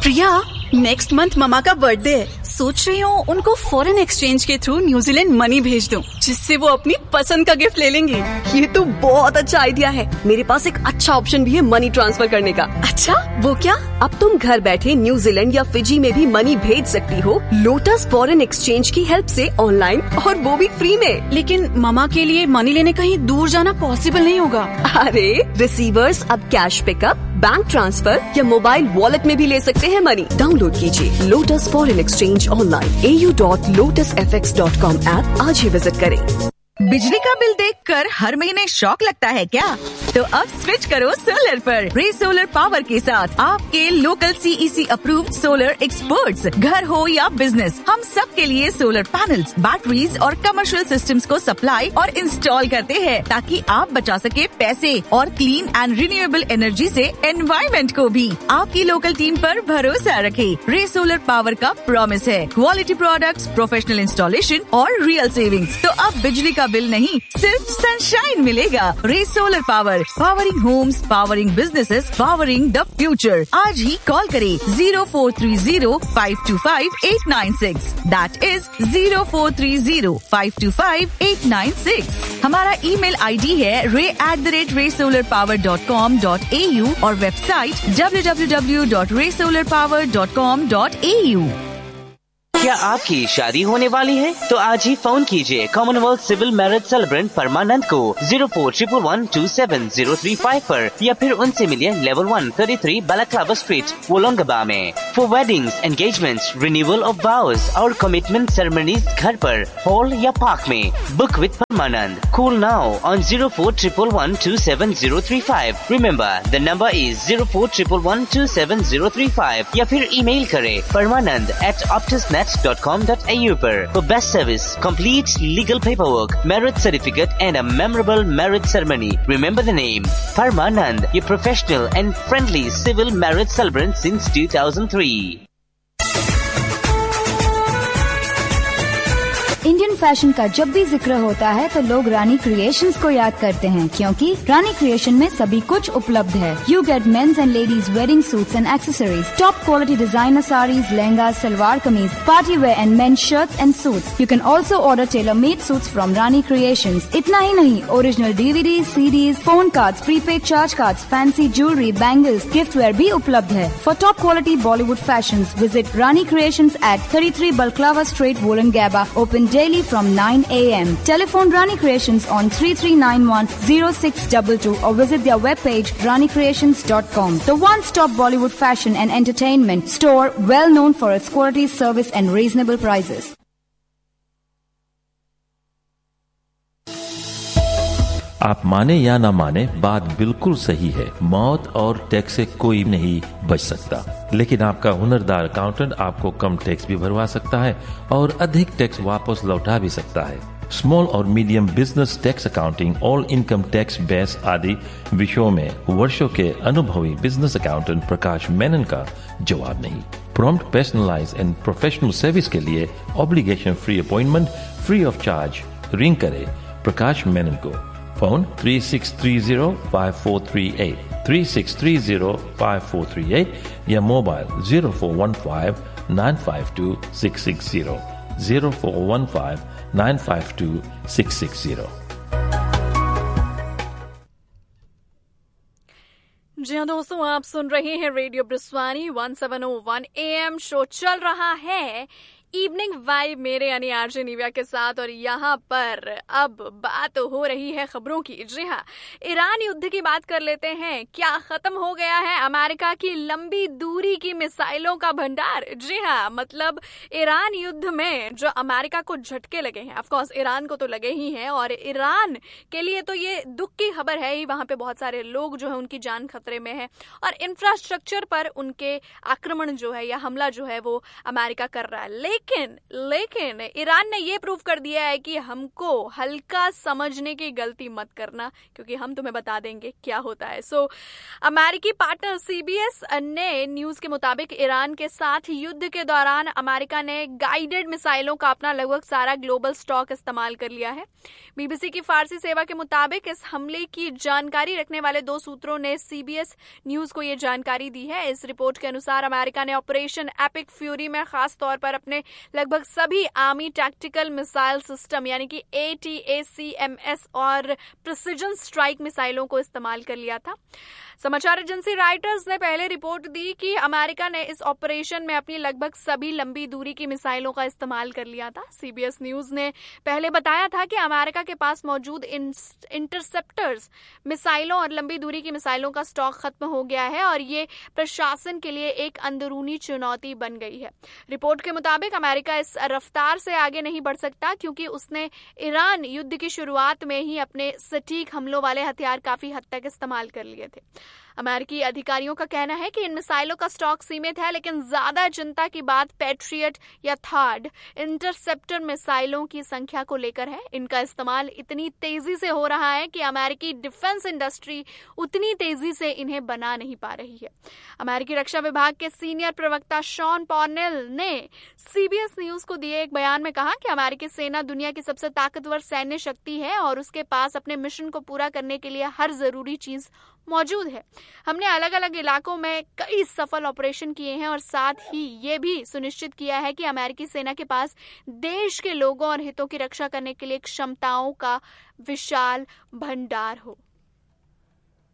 प्रिया, next month mama का birthday है। सोच रही हूँ उनको फॉरेन एक्सचेंज के थ्रू न्यूजीलैंड मनी भेज दूँ, जिससे वो अपनी पसंद का गिफ्ट ले लेंगे। ये तो बहुत अच्छा आइडिया है। मेरे पास एक अच्छा ऑप्शन भी है मनी ट्रांसफर करने का। अच्छा, वो क्या? अब तुम घर बैठे न्यूजीलैंड या फिजी में भी मनी भेज सकती हो लोटस फॉरेन एक्सचेंज की हेल्प से ऑनलाइन, और वो भी फ्री में। लेकिन ममा के लिए मनी लेने कहीं दूर जाना पॉसिबल नहीं होगा। अरे रिसीवर्स अब कैश पिकअप, बैंक ट्रांसफर या मोबाइल वॉलेट में भी ले सकते हैं मनी। डाउनलोड कीजिए lotus foreign exchange online au.lotusfx.com app आज ही विजिट करें। बिजली का बिल देखकर हर महीने शॉक लगता है क्या? तो अब स्विच करो सोलर पर। रे सोलर पावर के साथ आपके local CEC approved solar experts. घर हो या बिजनेस, हम सब के लिए सोलर पैनल्स, बैटरीज और कमर्शियल सिस्टम्स को सप्लाई और इंस्टॉल करते हैं, ताकि आप बचा सके पैसे और क्लीन एंड रिन्यूएबल एनर्जी से एनवायरमेंट को भी। आपकी लोकल टीम पर भरोसा रखें। रे सोलर पावर का प्रॉमिस है क्वालिटी प्रोडक्ट्स, प्रोफेशनल इंस्टॉलेशन और रियल सेविंग्स। तो अब बिजली का बिल नहीं, सिर्फ सनशाइन मिलेगा। रे solar power, powering Holmes, powering businesses, powering the future. आज ही कॉल करें 0430-525-896। That is 0430-525-896। हमारा ईमेल ID है ray@raysolarpower.com.au और वेबसाइट www.raysolarpower.com.au। क्या आपकी शादी होने वाली है? तो आज ही फोन कीजिए कॉमनवेल्थ सिविल मैरिज सेलिब्रेंट परमानंद को 0411277035 पर, या फिर उनसे मिलिए लेवल 1 33 बालाक्लावा स्ट्रीट, वोलोंगबा में। For weddings, engagements, renewal of वाउज और कमिटमेंट सेरेमनीज घर पर, हॉल या पार्क में। Book with Parmanand. Call now on 0411277035। Remember the number is 0411277035, या फिर ईमेल करें permanand@optusnet.com.au पर। For best service, complete legal paperwork, marriage certificate and a memorable marriage ceremony. Remember the name Parmanand, a professional and friendly civil marriage celebrant since 2003. Indian fashion का जब भी जिक्र होता है तो लोग रानी क्रिएशंस को याद करते हैं, क्योंकि रानी क्रिएशन में सभी कुछ उपलब्ध है। You get mains and ladies wedding suits and accessories, top quality designer saris, lehenga, salwar kameez, party wear and main shirts and suits. You can also order tailor made suits from Rani creations. इतना ही नहीं, original DVD, CDs, phone cards, prepaid charge cards, fancy jewellery, bangles, gift where भी उपलब्ध है। For top quality Bollywood fashions, visit Rani creations at 33 Balklava Street, Wollongabba, open daily from 9 a.m. Telephone Rani Creations on 3391-0622 or visit their webpage ranicreations.com. The one-stop Bollywood fashion and entertainment store, well known for its quality, service and reasonable prices. आप माने या ना माने, बात बिल्कुल सही है। मौत और टैक्स से कोई नहीं बच सकता, लेकिन आपका हुनरदार अकाउंटेंट आपको कम टैक्स भी भरवा सकता है और अधिक टैक्स वापस लौटा भी सकता है। स्मॉल और medium business tax accounting, all income tax base आदि विषयों में वर्षों के अनुभवी बिजनेस अकाउंटेंट प्रकाश मेनन का जवाब नहीं। Prompt, personalise and professional service के लिए obligation free appointment free of charge ring करे प्रकाश मेनन को। फोन 3630-5438, 3630-5438 या मोबाइल 0415-952-660, 0415-952-660। जी हाँ दोस्तों, आप सुन रहे हैं रेडियो ब्रिस्वानी 1701 AM। शो चल रहा है इवनिंग वाइब मेरे यानी आरजे निव्या के साथ, और यहाँ पर अब बात हो रही है खबरों की। जी हाँ, ईरान युद्ध की बात कर लेते हैं। क्या खत्म हो गया है अमेरिका की लंबी दूरी की मिसाइलों का भंडार? जी हाँ, मतलब ईरान युद्ध में जो अमेरिका को झटके लगे हैं, ऑफ कोर्स ईरान को तो लगे ही हैं, और ईरान के लिए तो ये दुख की खबर है ही। वहां पे बहुत सारे लोग जो है उनकी जान खतरे में है, और इंफ्रास्ट्रक्चर पर उनके आक्रमण जो है या हमला जो है वो अमेरिका कर रहा है। लेकिन ईरान ने ये प्रूव कर दिया है कि हमको हल्का समझने की गलती मत करना, क्योंकि हम तुम्हें बता देंगे क्या होता है। सो अमेरिकी पार्टनर CBS ने न्यूज के मुताबिक ईरान के साथ युद्ध के दौरान अमेरिका ने गाइडेड मिसाइलों का अपना लगभग सारा ग्लोबल स्टॉक इस्तेमाल कर लिया है। BBC की फारसी सेवा के मुताबिक इस हमले की जानकारी रखने वाले 2 सूत्रों ने CBS न्यूज को ये जानकारी दी है। इस रिपोर्ट के अनुसार अमेरिका ने ऑपरेशन एपिक फ्यूरी में खास तौर पर अपने लगभग सभी आर्मी टैक्टिकल मिसाइल सिस्टम यानी कि ATACMS और प्रिसिजन स्ट्राइक मिसाइलों को इस्तेमाल कर लिया था। समाचार एजेंसी राइटर्स ने पहले रिपोर्ट दी कि अमेरिका ने इस ऑपरेशन में अपनी लगभग सभी लंबी दूरी की मिसाइलों का इस्तेमाल कर लिया था। CBS न्यूज ने पहले बताया था कि अमेरिका के पास मौजूद इंटरसेप्टर्स मिसाइलों और लंबी दूरी की मिसाइलों का स्टॉक खत्म हो गया है और ये प्रशासन के लिए एक अंदरूनी चुनौती बन गई है। रिपोर्ट के मुताबिक अमेरिका इस रफ्तार से आगे नहीं बढ़ सकता क्योंकि उसने ईरान युद्ध की शुरुआत में ही अपने सटीक हमलों वाले हथियार काफी हद तक इस्तेमाल कर लिए थे। अमेरिकी अधिकारियों का कहना है कि इन मिसाइलों का स्टॉक सीमित है, लेकिन ज्यादा चिंता की बात पैट्रियट या थर्ड इंटरसेप्टर मिसाइलों की संख्या को लेकर है। इनका इस्तेमाल इतनी तेजी से हो रहा है कि अमेरिकी डिफेंस इंडस्ट्री उतनी तेजी से इन्हें बना नहीं पा रही है। अमेरिकी रक्षा विभाग के सीनियर प्रवक्ता शॉन पॉर्नेल ने CBS न्यूज को दिए एक बयान में कहा कि अमेरिकी सेना दुनिया की सबसे ताकतवर सैन्य शक्ति है और उसके पास अपने मिशन को पूरा करने के लिए हर जरूरी चीज मौजूद है। हमने अलग अलग इलाकों में कई सफल ऑपरेशन किए हैं और साथ ही ये भी सुनिश्चित किया है कि अमेरिकी सेना के पास देश के लोगों और हितों की रक्षा करने के लिए क्षमताओं का विशाल भंडार हो।